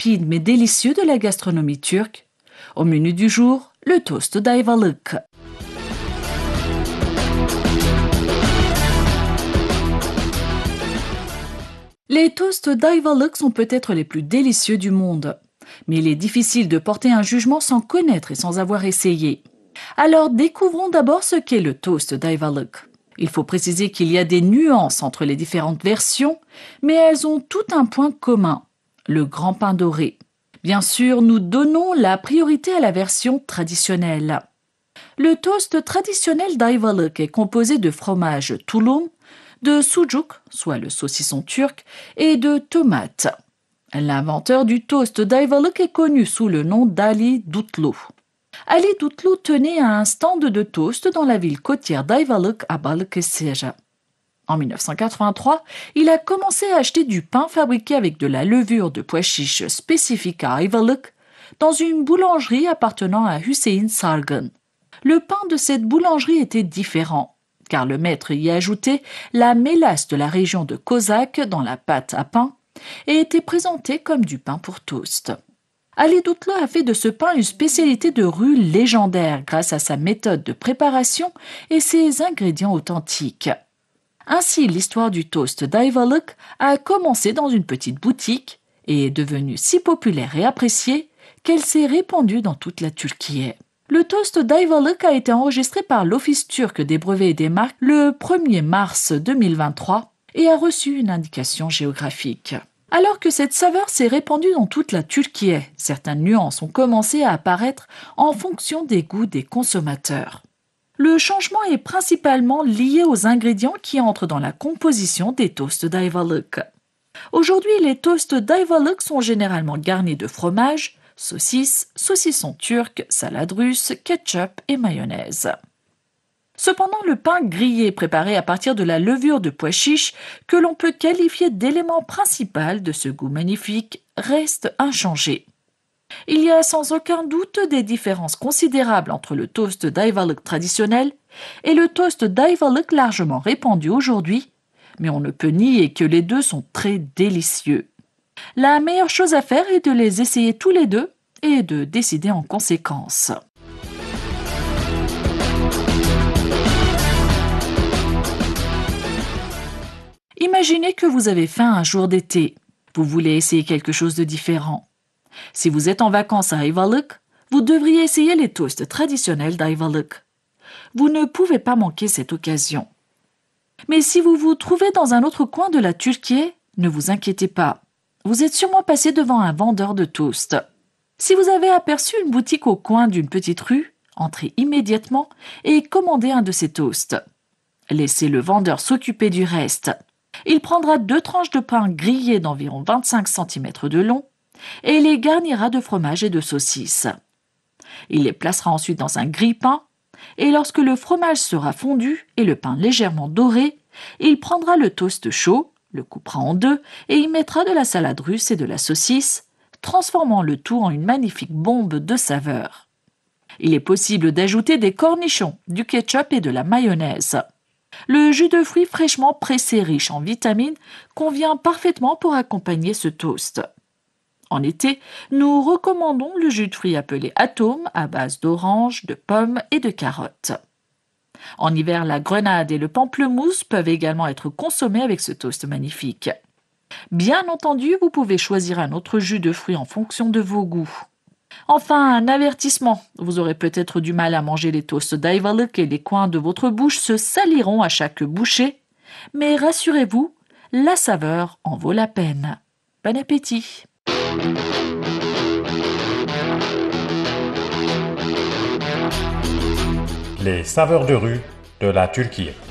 rapide mais délicieux de la gastronomie turque. Au menu du jour, le toast d'ayvalık. Les toasts d'ayvalık sont peut-être les plus délicieux du monde. Mais il est difficile de porter un jugement sans connaître et sans avoir essayé. Alors découvrons d'abord ce qu'est le toast d'ayvalık. Il faut préciser qu'il y a des nuances entre les différentes versions, mais elles ont tout un point commun, le grand pain doré. Bien sûr, nous donnons la priorité à la version traditionnelle. Le toast traditionnel d'ayvalık est composé de fromage tulum, de sucuk, soit le saucisson turc, et de tomates. L'inventeur du toast d'ayvalık est connu sous le nom d'Ali Dutlu. Ali Dutlu tenait un stand de toast dans la ville côtière d'Ayvalık à Balıkesir. En 1983, il a commencé à acheter du pain fabriqué avec de la levure de pois chiches spécifique à Ayvalık dans une boulangerie appartenant à Hüseyin Sargun. Le pain de cette boulangerie était différent, car le maître y ajoutait la mélasse de la région de Kozak dans la pâte à pain et était présenté comme du pain pour toast. Ali Dutlu a fait de ce pain une spécialité de rue légendaire grâce à sa méthode de préparation et ses ingrédients authentiques. Ainsi, l'histoire du toast d'ayvalık a commencé dans une petite boutique et est devenue si populaire et appréciée qu'elle s'est répandue dans toute la Turquie. Le toast d'ayvalık a été enregistré par l'Office turc des brevets et des marques le 1er mars 2023 et a reçu une indication géographique. Alors que cette saveur s'est répandue dans toute la Turquie, certaines nuances ont commencé à apparaître en fonction des goûts des consommateurs. Le changement est principalement lié aux ingrédients qui entrent dans la composition des toasts d'ayvalık. Aujourd'hui, les toasts d'ayvalık sont généralement garnis de fromage, saucisses, saucissons turcs, salade russe, ketchup et mayonnaise. Cependant, le pain grillé préparé à partir de la levure de pois chiches, que l'on peut qualifier d'élément principal de ce goût magnifique, reste inchangé. Il y a sans aucun doute des différences considérables entre le toast d'ayvalık traditionnel et le toast d'ayvalık largement répandu aujourd'hui, mais on ne peut nier que les deux sont très délicieux. La meilleure chose à faire est de les essayer tous les deux et de décider en conséquence. Imaginez que vous avez faim un jour d'été. Vous voulez essayer quelque chose de différent. Si vous êtes en vacances à Ayvalık, vous devriez essayer les toasts traditionnels d'Ayvalık. Vous ne pouvez pas manquer cette occasion. Mais si vous vous trouvez dans un autre coin de la Turquie, ne vous inquiétez pas. Vous êtes sûrement passé devant un vendeur de toast. Si vous avez aperçu une boutique au coin d'une petite rue, entrez immédiatement et commandez un de ces toasts. Laissez le vendeur s'occuper du reste. Il prendra 2 tranches de pain grillées d'environ 25 cm de long et les garnira de fromage et de saucisses. Il les placera ensuite dans un grille-pain et lorsque le fromage sera fondu et le pain légèrement doré, il prendra le toast chaud, le coupera en 2 et y mettra de la salade russe et de la saucisse, transformant le tout en une magnifique bombe de saveurs. Il est possible d'ajouter des cornichons, du ketchup et de la mayonnaise. Le jus de fruits fraîchement pressé riche en vitamines convient parfaitement pour accompagner ce toast. En été, nous recommandons le jus de fruits appelé Atome à base d'oranges, de pommes et de carottes. En hiver, la grenade et le pamplemousse peuvent également être consommés avec ce toast magnifique. Bien entendu, vous pouvez choisir un autre jus de fruits en fonction de vos goûts. Enfin, un avertissement, vous aurez peut-être du mal à manger les toasts d'ayvalık et les coins de votre bouche se saliront à chaque bouchée, mais rassurez-vous, la saveur en vaut la peine. Bon appétit! Les saveurs de rue de la Turquie.